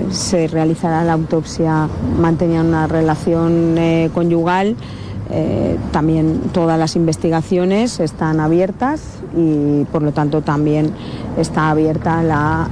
se realizará la autopsia, mantenían una relación conyugal. También todas las investigaciones están abiertas y por lo tanto también está abierta la